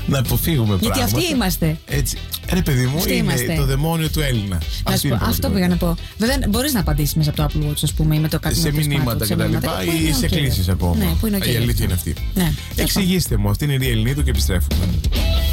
να αποφύγουμε γιατί πράγματα. αυτοί είμαστε. Έτσι. Ρε παιδί μου, είναι το δαιμόνιο του Έλληνα. Αυτό πήγα να πω. Βέβαια, μπορείς να απαντήσεις μέσα από το Apple Watch, ας πούμε, ή με το κάτι. Σε μηνύματα κτλ. Ή σε κλήσεις ακόμα. Ναι, που είναι η αλήθεια είναι αυτή. Ναι. Εξηγήστε μου, αυτή είναι η Ria Ελληνίδου και επιστρέφουμε.